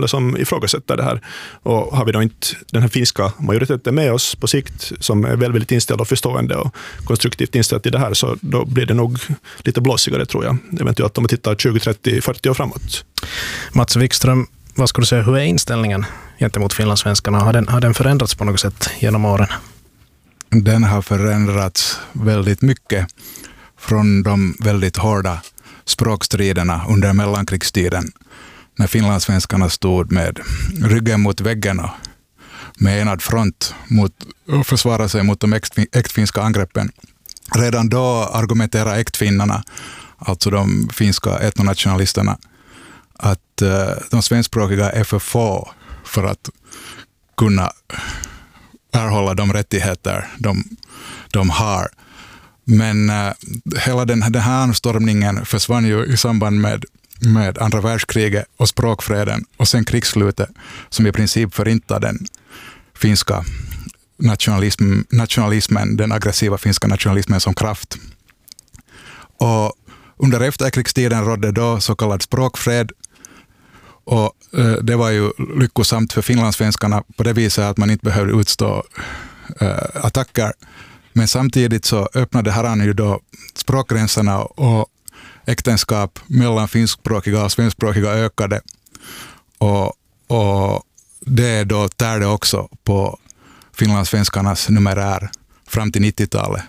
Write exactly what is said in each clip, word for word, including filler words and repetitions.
heller som ifrågasätter det här. Och har vi då inte den här finska majoriteten med oss på sikt som är väldigt inställd och förstående och konstruktivt inställd till det här, så då blir det nog lite blåsigare, tror jag. Eventuellt om vi tittar tjugo, trettio, fyrtio år framåt. Mats Wikström, vad skulle du säga, hur är inställningen gentemot finlandssvenskarna? Har den, har den förändrats på något sätt genom åren? Den har förändrats väldigt mycket från de väldigt hårda språkstriderna under mellankrigstiden, när finlandssvenskarna stod med ryggen mot väggen och med enad front mot att försvara sig mot de äktfinska angreppen. Redan då argumenterar äktfinnarna, alltså de finska etnonationalisterna, att uh, de svenskspråkiga är för få för att kunna erhålla de rättigheter de, de har. Men uh, hela den, den här anstormningen försvann ju i samband med, med andra världskriget och språkfreden och sen krigsslutet, som i princip förintade den finska nationalism, nationalismen, den aggressiva finska nationalismen som kraft. Och under efterkrigstiden rådde då så kallad språkfred, och eh, det var ju lyckosamt för finlandssvenskarna på det viset att man inte behövde utstå eh, attacker. Men samtidigt så öppnade herran ju då språkgränserna och äktenskap mellan finskspråkiga och svenskspråkiga ökade. Och, och det då tärde också på finlandssvenskarnas numerär fram till nittiotalet.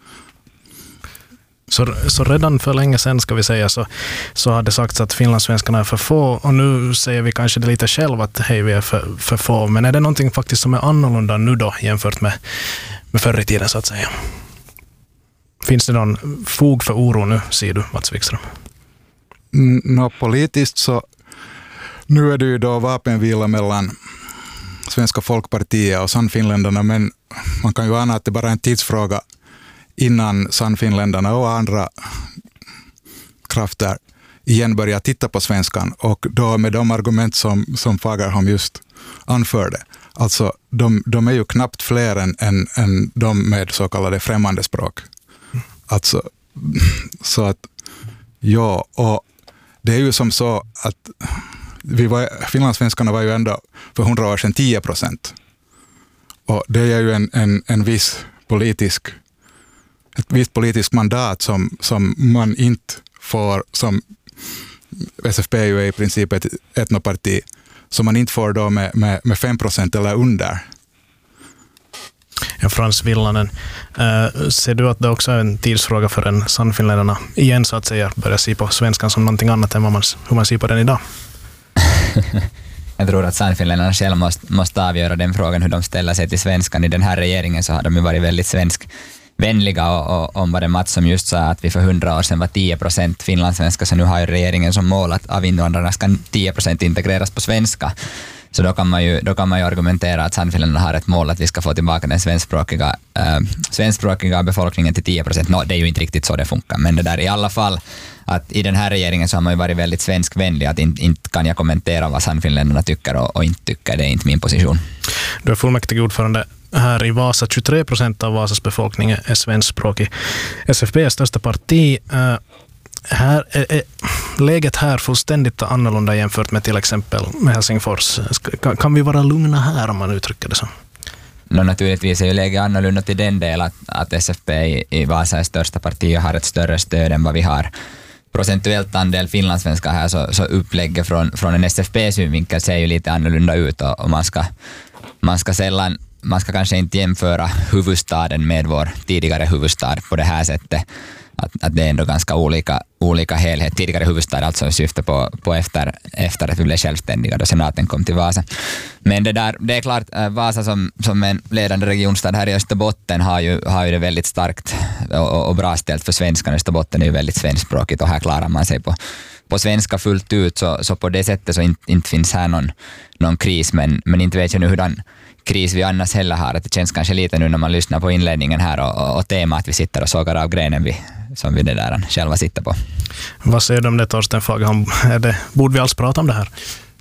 Så, så redan för länge sedan, ska vi säga, så, så har det sagts att finlandssvenskarna är för få, och nu säger vi kanske det lite själv att hej, vi är för, för få. Men är det någonting faktiskt som är annorlunda nu då jämfört med, med förr i tiden, så att säga? Finns det någon fog för oro nu, säger du, Mats Wikström? Mm, no, politiskt så nu är det ju då vapenvila mellan Svenska folkpartiet och Sannfinländarna, men man kan ju ana att det bara är en tidsfråga innan Sannfinländarna och andra krafter igen börjar titta på svenskan, och då med de argument som, som Fagerholm just anförde. Alltså de, de är ju knappt fler än, än, än de med så kallade främmande språk. Alltså, så att ja, och det är ju som så att vi var, finlandssvenskarna var ju ändå för hundra år sedan tio procent. Och det är ju en, en, en viss politisk ett visst politiskt mandat som, som man inte får, som S F P ju är i princip ett etnoparti, som man inte får då med, med, med fem procent eller under. Ja, Frans Villanen, äh, ser du att det också är en tidsfråga för en Sannfinländarna igen, så att säga, börja se på svenskan som någonting annat än vad man, hur man ser på den idag? Jag tror att Sannfinländarna själv måste, måste avgöra den frågan, hur de ställer sig till svenskan. I den här regeringen så har de ju varit väldigt svensk vänliga, och, och om var det Mats som just sa att vi för hundra år sedan var tio procent finlandssvenska, så nu har ju regeringen som mål att av invandrarna ska tio procent integreras på svenska. Så då kan man ju, då kan man ju argumentera att Sannfinländarna har ett mål att vi ska få tillbaka den svenskspråkiga, äh, svenskspråkiga befolkningen till tio procent. No, det är ju inte riktigt så det funkar, men det där i alla fall, att i den här regeringen så har man ju varit väldigt svenskvänlig, att inte, inte kan jag kommentera vad Sannfinländarna tycker och, och inte tycker, det är inte min position. Du är fullmäktigeordförande här i Vasa. tjugotre procent av Vasas befolkning är svenskspråkig. S F P är största parti. Uh, här är, är läget här fullständigt annorlunda jämfört med till exempel med Helsingfors. Kan, kan vi vara lugna här, om man uttrycker det så? No, naturligtvis är ju läget annorlunda till den del att, att S F P i, i Vasa är största parti och har ett större stöd än vad vi har. Procentuellt andel finlandssvenskar här, så, så upplägget från, från en S F P-synvinkel ser ju lite annorlunda ut, och, och man ska, man ska sällan Man ska kanske inte jämföra huvudstaden med vår tidigare huvudstad på det här sättet. Att, att det är ändå ganska olika, olika helhet. Tidigare huvudstad alltså syftar på, på efter, efter att vi blev självständiga, då senaten kom till Vasa. Men det, där, det är klart, Vasa som, som en ledande regionstad här i Österbotten har ju, har ju det väldigt starkt och, och bra ställt för svenskarna. Österbotten är ju väldigt svenskspråkigt, och här klarar man sig på, på svenska fullt ut. Så, så på det sättet så inte, inte finns här någon, någon kris, men, men inte vet jag nu hur den kris vi annars heller har. Att det känns kanske lite nu när man lyssnar på inledningen här och, och, och tema att vi sitter och sågar av grenen vi, som vi det där själva sitter på. Vad säger du om det, Torsten Fagerholm? Är det, borde vi alls prata om det här?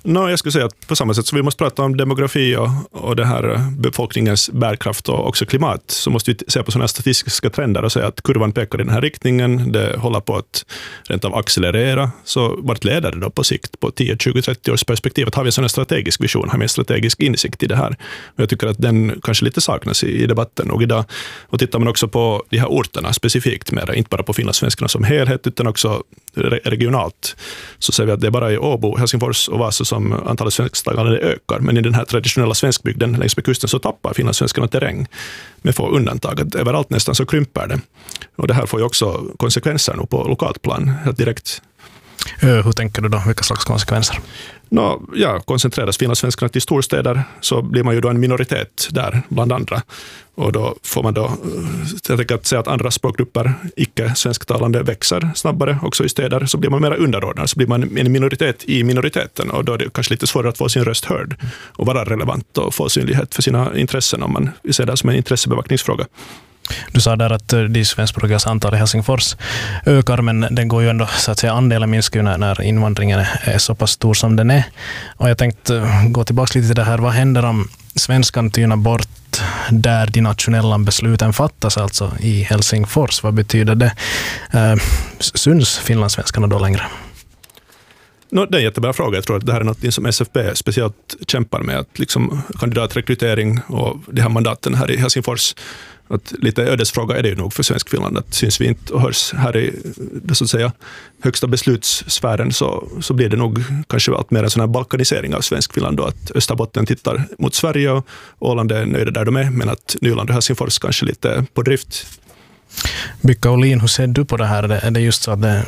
No, jag skulle säga att på samma sätt som vi måste prata om demografi och, och det här befolkningens bärkraft och också klimat, så måste vi se på sådana statistiska trender och säga att kurvan pekar i den här riktningen, det håller på att rent av accelerera. Så vart leder det då på sikt på tio, tjugo, trettio års perspektivet? Har vi en sån strategisk vision, har vi en strategisk insikt i det här? Och jag tycker att den kanske lite saknas i, i debatten. Och idag, och tittar man också på de här orterna specifikt, mer, inte bara på finlandssvenskarna som helhet, utan också re- regionalt, så ser vi att det är bara i Åbo, Helsingfors och Vasa som antalet svensktalande ökar. Men i den här traditionella svenskbygden längs med kusten så tappar finlandssvenskarna terräng med få undantag. Att överallt nästan så krymper det. Och det här får ju också konsekvenser nu på lokalt plan, helt direkt. Hur tänker du då? Vilka slags konsekvenser? No, ja, koncentreras finlandssvenskarna till storstäder så blir man ju då en minoritet där bland andra. Och då får man då, jag tänker att säga att andra språkgrupper, icke-svensktalande, växer snabbare också i städer, så blir man mer underordnad, så blir man en minoritet i minoriteten, och då är det kanske lite svårare att få sin röst hörd och vara relevant och få synlighet för sina intressen, om man ser det som en intressebevakningsfråga. Du sa där att de svenskspråkigas antal i Helsingfors ökar, men den går ju ändå, så att säga, andelen minskar ju när, när invandringen är så pass stor som den är. Och jag tänkte gå tillbaka lite till det här. Vad händer om svenskan tynar bort där de nationella besluten fattas, alltså i Helsingfors? Vad betyder det? Eh, syns finlandssvenskarna då längre? No, det är en jättebra fråga. Jag tror att det här är något som S F P speciellt kämpar med, att liksom kandidatrekrytering och de här mandaten här i Helsingfors. Att lite ödesfråga är det ju nog för svensk Finland, att syns vi inte och hörs här i det, så att säga, högsta beslutssfären, så, så blir det nog kanske allt mer en sån här balkanisering av svensk Finland då, att Österbotten tittar mot Sverige och Åland är nöjda där de är, men att Nyland och Helsingfors kanske lite på drift. Bykka Olin, hur ser du på det här? Är det just så att det,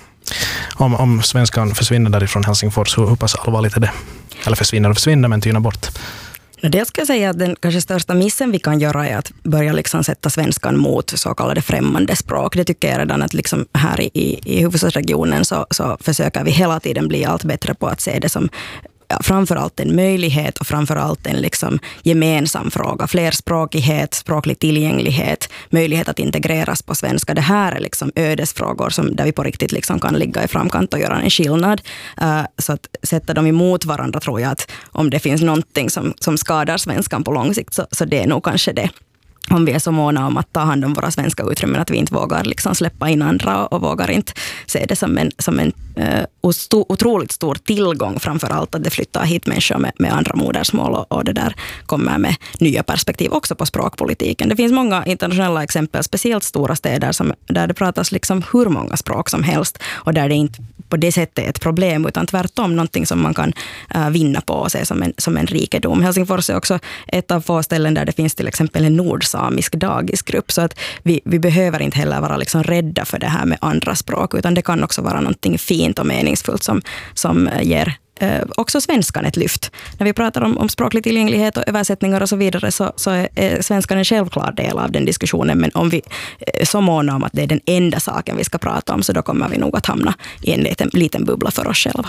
om, om svenskan försvinner därifrån Helsingfors, hur, hur pass allvarligt är det? Eller försvinner och försvinner, men tynar bort? Det ska jag säga att den kanske största missen vi kan göra är att börja liksom sätta svenskan mot så kallade främmande språk. Det tycker jag redan att liksom här i, i huvudstadsregionen så, så försöker vi hela tiden bli allt bättre på att se det som, ja, framförallt en möjlighet och framförallt en liksom gemensam fråga. Flerspråkighet, språklig tillgänglighet, möjlighet att integreras på svenska. Det här är liksom ödesfrågor som, där vi på riktigt liksom kan ligga i framkant och göra en skillnad. Uh, så att sätta dem emot varandra, tror jag att om det finns någonting som, som skadar svenskan på lång sikt, så, så det är nog kanske det. Om vi är så måna om att ta hand om våra svenska utrymmen, att vi inte vågar liksom släppa in andra och vågar inte se det som en, som en uh, osto, otroligt stor tillgång, framför allt att det flyttar hit människor med, med andra modersmål, och, och det där kommer med nya perspektiv också på språkpolitiken. Det finns många internationella exempel, speciellt stora städer som, där det pratas liksom hur många språk som helst, och där det inte på det sättet är ett problem, utan tvärtom någonting som man kan uh, vinna på och se som en, som en rikedom. Helsingfors är också ett av få ställen där det finns till exempel en nordsamisk dagisgrupp, så att vi, vi behöver inte heller vara liksom rädda för det här med andra språk, utan det kan också vara någonting fint och meningsfullt som, som ger eh, också svenskan ett lyft. När vi pratar om, om språklig tillgänglighet och översättningar och så vidare, så, så är, är svenskan en självklar del av den diskussionen, men om vi är så måna om att det är den enda saken vi ska prata om, så då kommer vi nog att hamna i en liten, liten bubbla för oss själva.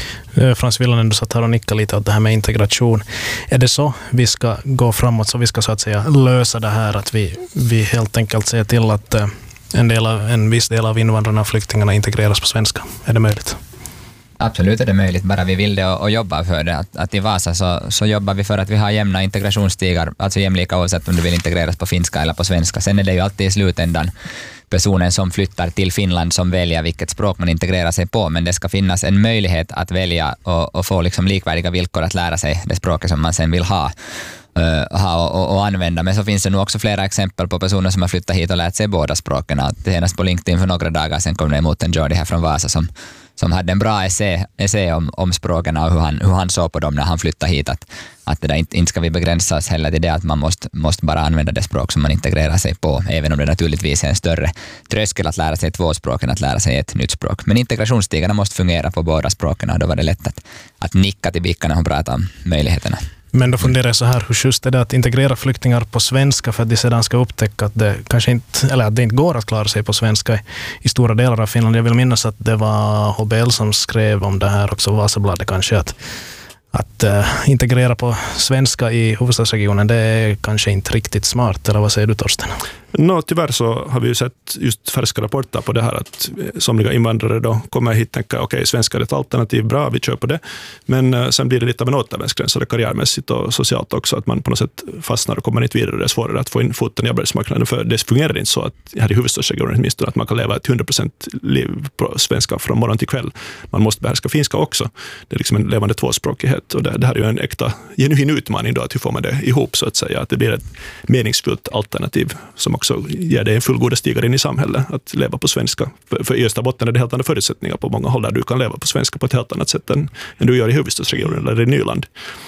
Frans Villanen, du satt här och nickade lite åt det här med integration. Är det så vi ska gå framåt, så vi ska så att säga lösa det här, att vi, vi helt enkelt ser till att en, del av, en viss del av invandrarna och flyktingarna integreras på svenska? Är det möjligt? Absolut är det möjligt, bara vi vill det och, och jobbar för det. Att, att i Vasa så, så jobbar vi för att vi har jämna integrationsstigar, alltså jämlika oavsett om du vill integreras på finska eller på svenska. Sen är det ju alltid i slutändan personen som flyttar till Finland som väljer vilket språk man integrerar sig på, men det ska finnas en möjlighet att välja och, och få liksom likvärdiga villkor att lära sig det språket som man sen vill ha. Uh, ha och, och, och använda. Men så finns det nu också flera exempel på personer som har flyttat hit och lärt sig båda språken. Senast på LinkedIn för några dagar sedan kom det emot en Jordi här från Vasa som, som hade en bra essä, essä om, om språken och hur han, hur han såg på dem när han flyttade hit. Att, att det där inte, inte ska vi begränsa oss heller till det att man måste, måste bara använda det språk som man integrerar sig på, även om det naturligtvis är en större tröskel att lära sig två språk än att lära sig ett nytt språk. Men integrationsstigarna måste fungera på båda språken, och då var det lätt att, att nicka till Bicka när hon pratar om möjligheterna. Men då funderar jag så här, hur just är det att integrera flyktingar på svenska för att de sedan ska upptäcka att det kanske inte, eller att det inte går att klara sig på svenska i, i stora delar av Finland. Jag vill minnas att det var H B L som skrev om det här också, Vasabladet kanske, att, att uh, integrera på svenska i huvudstadsregionen, det är kanske inte riktigt smart, eller vad säger du, Torsten? No, tyvärr så har vi ju sett just färska rapporter på det här att somliga invandrare då kommer hit och tänker okej, okay, svenska är ett alternativ, bra, vi kör på det. Men uh, sen blir det lite av en återvändsgräns karriärmässigt och socialt också, att man på något sätt fastnar och kommer inte vidare. Det är svårare att få in foten i arbetsmarknaden, för det fungerar inte så att här i huvudstadsregionen åtminstone att man kan leva ett hundra procent liv på svenska från morgon till kväll. Man måste behärska finska också. Det är liksom en levande tvåspråkighet och det, det här är ju en äkta genuin utmaning då, att hur får man det ihop så att säga, att det blir ett meningsfullt alternativ som också ger dig en fullgoda stigare in i samhället att leva på svenska. För, för i Österbotten är det helt andra förutsättningar på många håll där du kan leva på svenska på ett helt annat sätt än, än du gör i huvudstadsregionen eller i Nyland.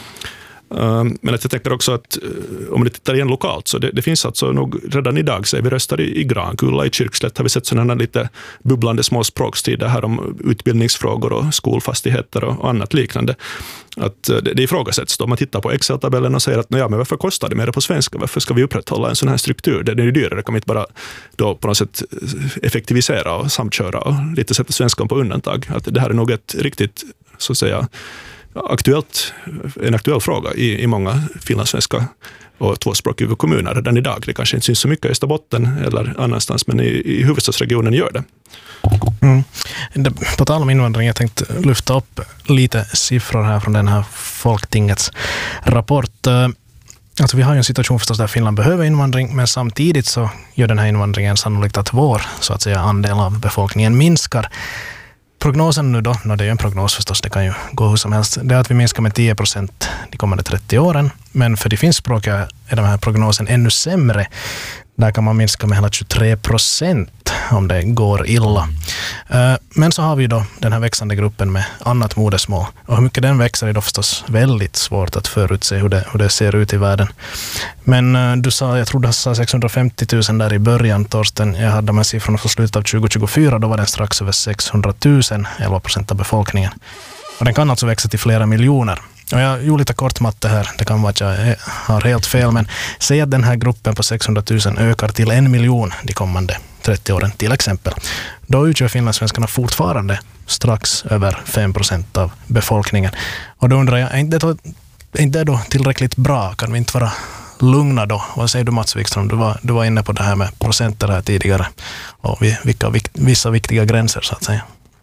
Um, men att jag tänker också att uh, om du tittar igen lokalt så det, det finns alltså nog redan idag, så vi röstar i, i Grankulla, i Kyrkslätt har vi sett sådana lite bubblande små språkstider här om utbildningsfrågor och skolfastigheter och, och annat liknande. Att uh, det, det ifrågasätts då man tittar på Excel-tabellen och säger att ja, men varför kostar det mer på svenska? Varför ska vi upprätthålla en sån här struktur? Det är ju dyrare, kan vi inte bara då på något sätt effektivisera och samköra och lite sätta svenskan på undantag. Att det här är nog ett riktigt, så att säga, aktuellt, en aktuell fråga i, i många finlandssvenska och tvåspråkiga kommuner redan idag. Det kanske inte syns så mycket i Österbotten eller annanstans, men i, i huvudstadsregionen gör det. Mm. det. På tal om invandring, jag tänkte lyfta upp lite siffror här från den här Folktingets rapport. Alltså vi har ju en situation förstås där Finland behöver invandring, men samtidigt så gör den här invandringen sannolikt att vår, så att säga, andel av befolkningen minskar. Prognosen nu då, no, det är ju en prognos förstås, det kan ju gå hur som helst, det är att vi minskar med tio procent de kommande trettio åren. Men för de finskspråkiga är den här prognosen ännu sämre. Där kan man minska med hela tjugotre procent om det går illa. Men så har vi då den här växande gruppen med annat modersmål. Och hur mycket den växer är då förstås väldigt svårt att förutse hur det, hur det ser ut i världen. Men du sa, jag tror du sa sexhundrafemtio tusen där i början, Torsten. Jag hade de här siffrorna från slutet av tjugo tjugofyra, då var den strax över sexhundratusen, elva procent av befolkningen. Och den kan alltså växa till flera miljoner. Och jag gjorde lite kort matte här, det kan vara att jag har helt fel, men säg att den här gruppen på sexhundratusen ökar till en miljon de kommande trettio åren till exempel. Då utgör finlandssvenskarna fortfarande strax över fem procent av befolkningen. Och då undrar jag, är inte det, är inte det då tillräckligt bra? Kan vi inte vara lugna då? Vad säger du, Mats Wikström? Du var, du var inne på det här med procenter här tidigare och vilka vissa viktiga gränser så att säga.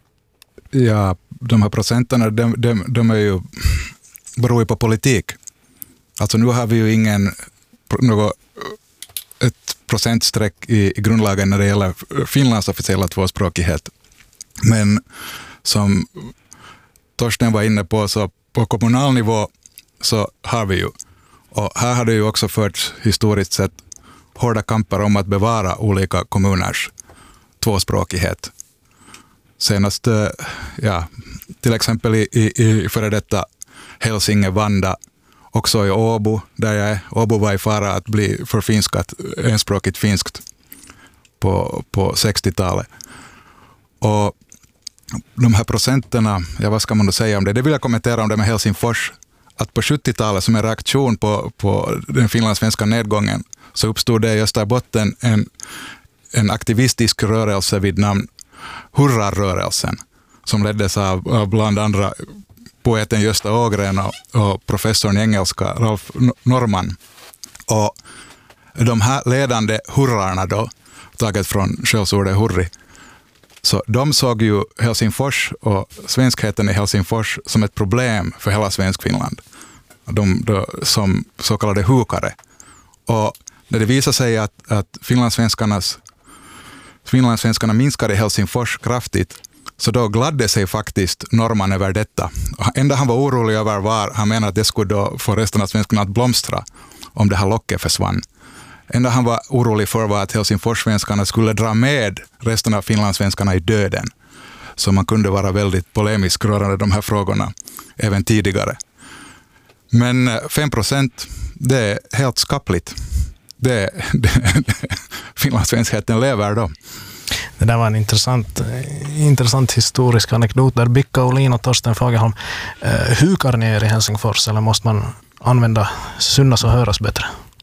Ja, de här procenterna, de, de, de är ju beror ju på politik. Alltså nu har vi ju ingen något, ett procentsträck i, i grundlagen när det gäller Finlands officiella tvåspråkighet. Men som Torsten var inne på, så på kommunal nivå så har vi ju. Och här har det ju också förts historiskt sett hårda kamper om att bevara olika kommuners tvåspråkighet. Senast, ja, till exempel i, i, i före detta Hälsinge, Vanda, också i Åbo, där jag är. Åbo var i fara att bli förfinskat, enspråkigt finskt på, på sextiotalet. Och de här procenterna, ja, vad ska man då säga om det? Det vill jag kommentera om det med Helsingfors. Att på sjuttiotalet som en reaktion på, på den finlandssvenska nedgången så uppstod det i Österbotten en, en aktivistisk rörelse vid namn Hurrarrörelsen, som leddes av, av bland andra poeten Gösta Ågren och, och professorn i engelska Ralf Norman. Och de här ledande hurrarna då, taget från skällsordet hurri, så de såg ju Helsingfors och svenskheten i Helsingfors som ett problem för hela Svenskfinland. De, de som så kallade hukare. Och när det visade sig att, att finlandssvenskarnas finlandssvenskarna minskade i Helsingfors kraftigt, så då gladde sig faktiskt Norman över detta. Enda han var orolig över var, han menade att det skulle då få resten av svenskarna att blomstra om det här locket försvann. Enda han var orolig för var att Helsingforssvenskarna skulle dra med resten av finlandssvenskarna i döden. Så man kunde vara väldigt polemisk rörande de här frågorna även tidigare. Men fem procent, det är helt skapligt. Det, det, finlandssvenskheten lever då. Det där var en intressant, intressant historisk anekdot där Bicka Olin och Torsten Fagerholm eh, hukar ner i Helsingfors, eller måste man använda synas och höras bättre?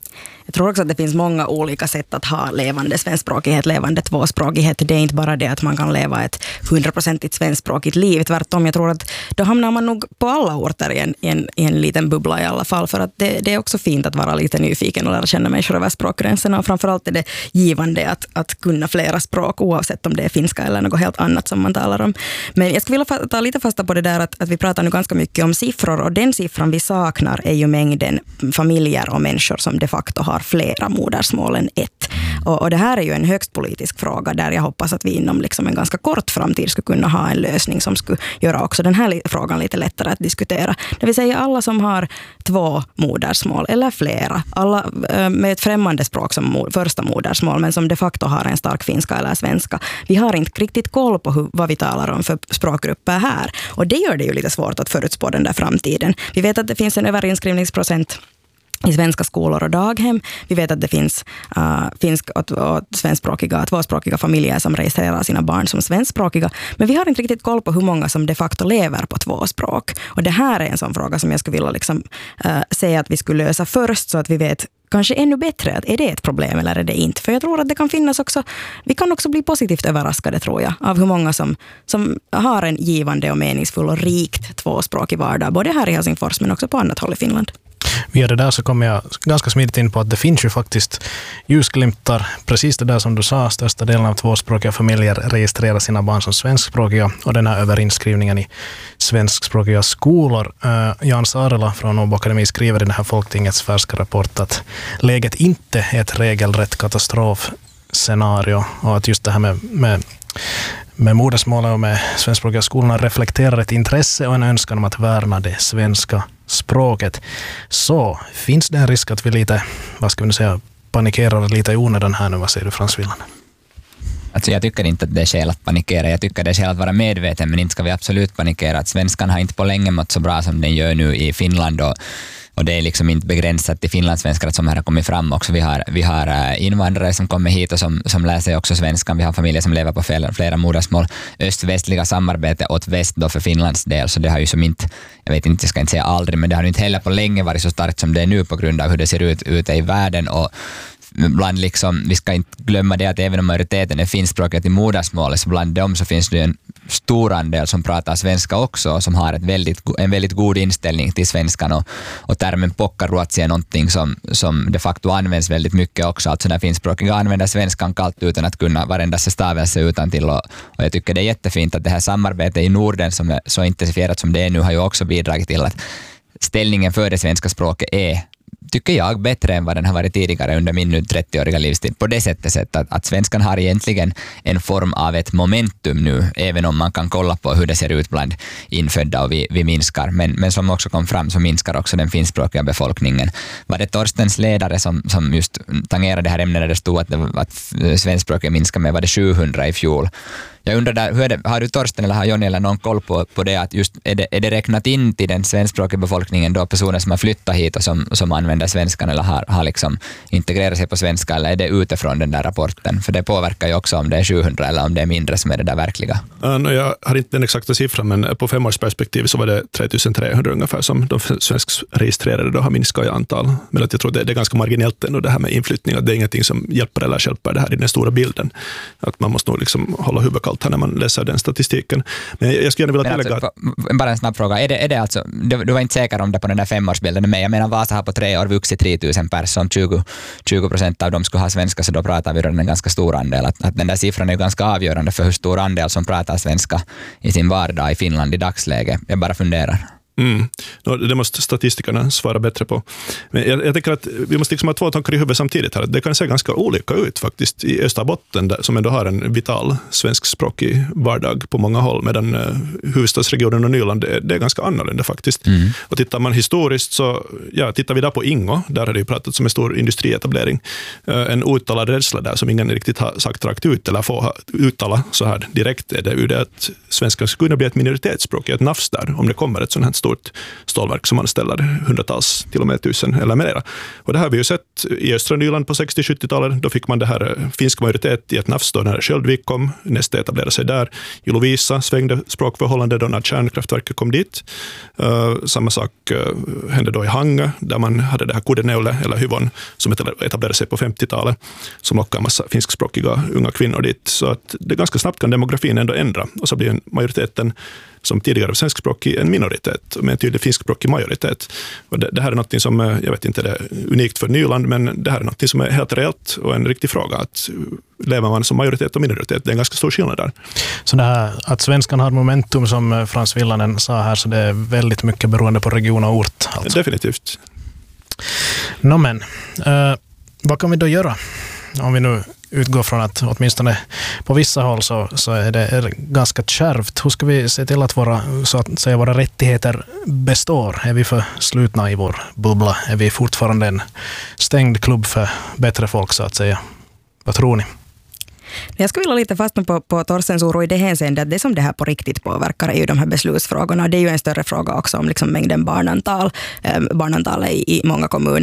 Jag tror också att det finns många olika sätt att ha levande svenskspråkighet, levande tvåspråkighet. Det är inte bara det att man kan leva ett hundraprocentigt svenskspråkigt liv. Tvärtom, jag tror att då hamnar man nog på alla orter i en, i en, i en liten bubbla i alla fall. För att det, det är också fint att vara lite nyfiken och lära känna människor över språkgränserna. Och framförallt är det givande att, att kunna flera språk, oavsett om det är finska eller något helt annat som man talar om. Men jag skulle vilja ta lite fasta på det där att, att vi pratar nu ganska mycket om siffror, och den siffran vi saknar är ju mängden familjer och människor som de facto har flera modersmål än ett. Och, och det här är ju en högst politisk fråga där jag hoppas att vi inom liksom en ganska kort framtid skulle kunna ha en lösning som skulle göra också den här frågan lite lättare att diskutera. Det vill säga alla som har två modersmål eller flera, alla med ett främmande språk som första modersmål men som de facto har en stark finska eller svenska. Vi har inte riktigt koll på hur, vad vi talar om för språkgrupper här, och det gör det ju lite svårt att förutspå den där framtiden. Vi vet att det finns en överinskrivningsprocent i svenska skolor och daghem. Vi vet att det finns uh, finsk och, och svenskspråkiga, tvåspråkiga familjer som registrerar sina barn som svenskspråkiga. Men vi har inte riktigt koll på hur många som de facto lever på två språk. Och det här är en sån fråga som jag skulle vilja liksom, uh, säga att vi skulle lösa först, så att vi vet kanske ännu bättre att är det ett problem eller är det inte. För jag tror att det kan finnas också, vi kan också bli positivt överraskade tror jag, av hur många som, som har en givande och meningsfull och rikt tvåspråkig vardag, både här i Helsingfors men också på annat håll i Finland. Via det där så kommer jag ganska smidigt in på att det finns ju faktiskt ljusglimtar. Precis det där som du sa, största delen av tvåspråkiga familjer registrerar sina barn som svenskspråkiga, och den här överinskrivningen i svenskspråkiga skolor. Uh, Jan Saarela från Åbo Akademi skriver i den här Folktingets färska rapport att läget inte är ett regelrätt katastrofscenario, och att just det här med, med med modersmålet och med svenskspråkiga skolorna reflekterar ett intresse och en önskan om att värna det svenska språket. Så finns det en risk att vi lite, vad ska vi säga, panikerar lite i onödan här nu? Vad säger du, Frans Villanen? Alltså jag tycker inte att det är skäl att panikera. Jag tycker det är skäl att vara medveten, men inte ska vi absolut panikera. Att svenskan har inte på länge mått så bra som den gör nu i Finland, och Och det är liksom inte begränsat till finlandssvenskar som här har kommit fram också. Vi har, vi har invandrare som kommer hit och som, som lär sig också svenskan. Vi har familjer som lever på flera, flera modersmål. Öst-västliga samarbete åt väst då för Finlands del. Så det har ju som inte, jag vet inte, jag ska inte säga aldrig, men det har inte heller på länge varit så starkt som det är nu på grund av hur det ser ut ute i världen. Och bland liksom, vi ska inte glömma det att även om majoriteten är finskspråkiga till modersmålet, så bland dem så finns det en stor andel som pratar svenska också, som har ett väldigt, en väldigt god inställning till svenskan, och, och termen pokkaruotsi är någonting som, som de facto används väldigt mycket också. Alltså när finskspråkiga använder svenskan kallt utan att kunna varenda stavelse utan till, och, och jag tycker det är jättefint att det här samarbetet i Norden som är så intensifierat som det är nu har ju också bidragit till att ställningen för det svenska språket är, tycker jag, bättre än vad den har varit tidigare under min nu trettioåriga livstid. På det sättet, sätt att, att svenskan har egentligen en form av ett momentum nu, även om man kan kolla på hur det ser ut bland infödda och vi, vi minskar. Men, men som också kom fram så minskar också den finskspråkiga befolkningen. Var det Torstens ledare som, som just tangerade det här ämnet där det stod att, det, att svenskspråkiga minskar med, var det sjuhundra i fjol? Jag undrar där, hur är det, har du Torsten eller har Jonny eller någon koll på, på det, att just är det, är det räknat in till den svenskspråkiga befolkningen då personer som har flyttat hit och som, som använder svenskan eller har, har liksom integrerat sig på svenska, eller är det utifrån den där rapporten? För det påverkar ju också om det är sjuhundra eller om det är mindre som är det där verkliga. Uh, jag har inte den exakta siffran, men på femårsperspektiv så var det tre tusen trehundra ungefär som de svenskregistrerade då har minskat i antal. Men att jag tror det, det är ganska marginellt ändå det här med inflyttning, att det är ingenting som hjälper eller hjälper det här i den stora bilden. Att man måste nog liksom hålla huvudet kallt här när man läser den statistiken. Men jag skulle gärna vilja tillägga... Alltså, bara en snabb fråga. Är det, är det alltså, du, du var inte säker om det på den där femårsbilden, men jag menar Vasa har på tre år vuxit tre tusen personer, som tjugo procent av dem skulle ha svenska, så då pratar vi om en ganska stor andel. Att, att den där siffran är ganska avgörande för hur stor andel som pratar svenska i sin vardag i Finland i dagsläget. Jag bara funderar. Mm. Det måste statistikerna svara bättre på. Men jag, jag tänker att vi måste liksom ha två tankar i huvudet samtidigt här. Det kan se ganska olika ut faktiskt i Österbotten, där, som ändå har en vital svenskspråkig vardag på många håll, medan uh, huvudstadsregionen och Nyland, det, det är ganska annorlunda faktiskt. Mm. Och tittar man historiskt så, ja, tittar vi där på Ingo, där har det ju pratats om en stor industrietablering. Uh, en uttalad rädsla där som ingen riktigt har sagt rakt ut eller får uttala så här direkt, är det ju det att svenskan skulle kunna bli ett minoritetsspråk, ett nafs där, om det kommer ett sånt här stort stort stålverk som anställer hundratals, till och med tusen eller mera. Och det här har vi ju sett i östra Nyland på sextio-sjuttiotalet. Då fick man det här finsk majoritet i ett nafs då när Sköldvik kom. Nästa etablerade sig där. I Lovisa svängde språkförhållande då när kärnkraftverket kom dit. Uh, samma sak uh, hände då i Hangö där man hade det här Kudeneule eller Hyvon som etablerade sig på femtiotalet som lockade en massa finskspråkiga unga kvinnor dit. Så att det ganska snabbt kan demografin ändå ändra och så blir en majoriteten som tidigare var svenskspråkig en minoritet med en tydlig finskspråkig majoritet. Och det, det här är något som, jag vet inte, det är unikt för Nyland, men det här är något som är helt reellt och en riktig fråga. Att lever man som majoritet och minoritet, det är en ganska stor skillnad där. Så det här att svenskan har momentum som Frans Villanen sa här, så det är väldigt mycket beroende på region och ort. Alltså. Definitivt. Nå men, eh, vad kan vi då göra? Om vi nu utgår från att åtminstone på vissa håll så, så är det är ganska kärvt. Hur ska vi se till att våra, så att säga, våra rättigheter består? Är vi för slutna i vår bubbla? Är vi fortfarande en stängd klubb för bättre folk, så att säga? Vad tror ni? Jag skulle vilja lite fastna på, på Torsens oro i det hänseende att det som det här på riktigt påverkar är ju de här beslutsfrågorna. Det är ju en större fråga också om liksom mängden barnantal, eh, barnantal i, i många kommuner.